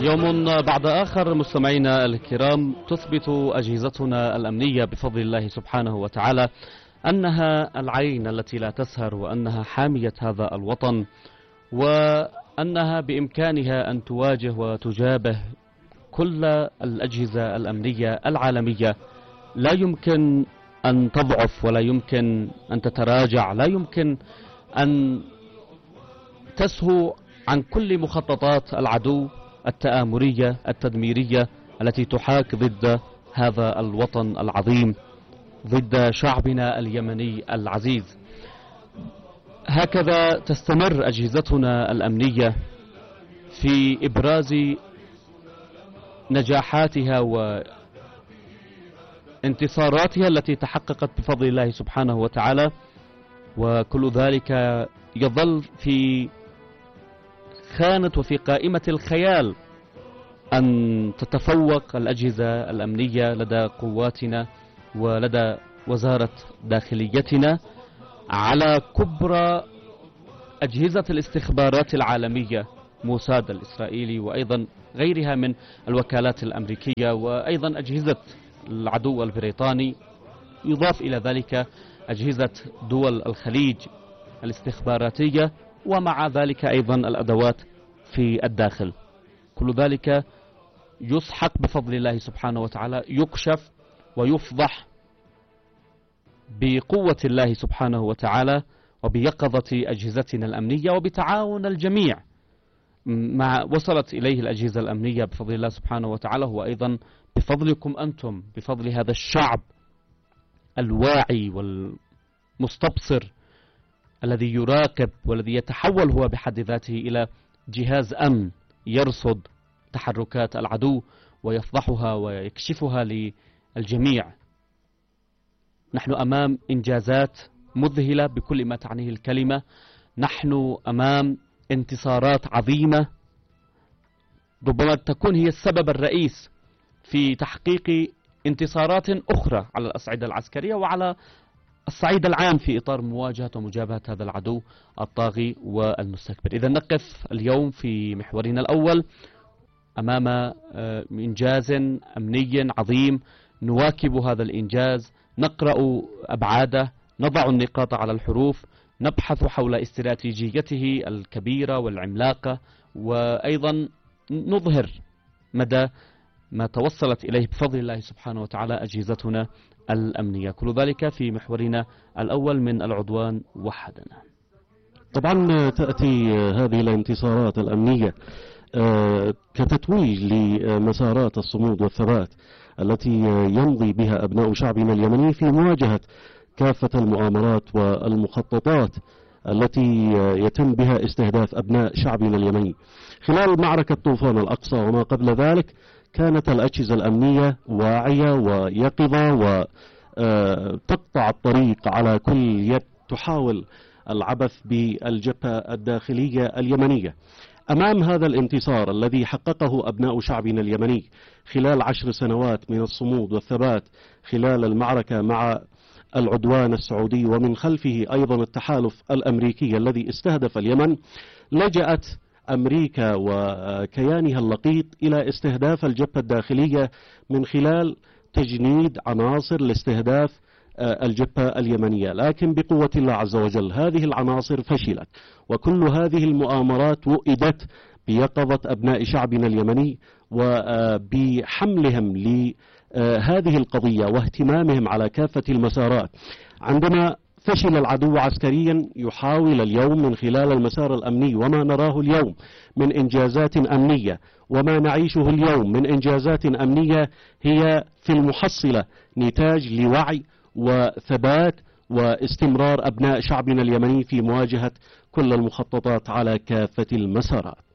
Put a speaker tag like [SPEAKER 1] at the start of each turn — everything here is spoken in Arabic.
[SPEAKER 1] يوم بعد آخر مستمعينا الكرام تثبت أجهزتنا الأمنية بفضل الله سبحانه وتعالى أنها العين التي لا تسهر، وأنها حامية هذا الوطن، وأنها بإمكانها أن تواجه وتجابه كل الأجهزة الأمنية العالمية. لا يمكن أن تضعف، ولا يمكن أن تتراجع، لا يمكن أن تسهو عن كل مخططات العدو التآمرية التدميرية التي تحاك ضد هذا الوطن العظيم، ضد شعبنا اليمني العزيز. هكذا تستمر أجهزتنا الأمنية في إبراز نجاحاتها وانتصاراتها التي تحققت بفضل الله سبحانه وتعالى، وكل ذلك يظل في خانة وفي قائمة الخيال أن تتفوق الأجهزة الأمنية لدى قواتنا ولدى وزارة داخليتنا على كبرى أجهزة الاستخبارات العالمية، موساد الإسرائيلي وأيضا غيرها من الوكالات الأمريكية، وأيضا أجهزة العدو البريطاني، يضاف إلى ذلك أجهزة دول الخليج الاستخباراتية، ومع ذلك أيضا الأدوات في الداخل. كل ذلك يسحق بفضل الله سبحانه وتعالى، يكشف ويفضح بقوة الله سبحانه وتعالى وبيقظة أجهزتنا الأمنية وبتعاون الجميع. مع وصلت إليه الأجهزة الأمنية بفضل الله سبحانه وتعالى هو أيضا بفضلكم أنتم، بفضل هذا الشعب الواعي والمستبصر الذي يراقب والذي يتحول هو بحد ذاته إلى جهاز أمن يرصد تحركات العدو ويفضحها ويكشفها للجميع. نحن أمام إنجازات مذهلة بكل ما تعنيه الكلمة، نحن أمام انتصارات عظيمة ربما تكون هي السبب الرئيس في تحقيق انتصارات أخرى على الأصعدة العسكرية وعلى الصعيد العام في إطار مواجهة ومجابهة هذا العدو الطاغي والمستكبر. إذا نقف اليوم في محورنا الأول أمام إنجاز أمني عظيم، نواكب هذا الإنجاز، نقرأ أبعاده، نضع النقاط على الحروف، نبحث حول استراتيجيته الكبيرة والعملاقة، وأيضا نظهر مدى ما توصلت إليه بفضل الله سبحانه وتعالى أجهزتنا الأمنية. كل ذلك في محورنا الأول من العدوان وحدنا.
[SPEAKER 2] طبعا تأتي هذه الانتصارات الأمنية كتتويج لمسارات الصمود والثبات التي يمضي بها أبناء شعبنا اليمني في مواجهة كافة المؤامرات والمخططات التي يتم بها استهداف أبناء شعبنا اليمني. خلال معركة طوفان الأقصى وما قبل ذلك كانت الأجهزة الأمنية واعية ويقظة وتقطع الطريق على كل يد تحاول العبث بالجبهة الداخلية اليمنية. أمام هذا الانتصار الذي حققه أبناء شعبنا اليمني خلال 10 سنوات من الصمود والثبات خلال المعركة مع العدوان السعودي، ومن خلفه أيضا التحالف الأمريكي الذي استهدف اليمن، لجأت أمريكا وكيانها اللقيط إلى استهداف الجبهة الداخلية من خلال تجنيد عناصر لاستهداف الجبهة اليمنية، لكن بقوة الله عز وجل هذه العناصر فشلت، وكل هذه المؤامرات وئدت بيقظة أبناء شعبنا اليمني وبحملهم لهذه القضية واهتمامهم على كافة المسارات. عندما فشل العدو عسكريا يحاول اليوم من خلال المسار الأمني وما نراه اليوم من إنجازات أمنية وما نعيشه اليوم من إنجازات أمنية هي في المحصلة نتاج لوعي وثبات واستمرار أبناء شعبنا اليمني في مواجهة كل المخططات على كافة المسارات.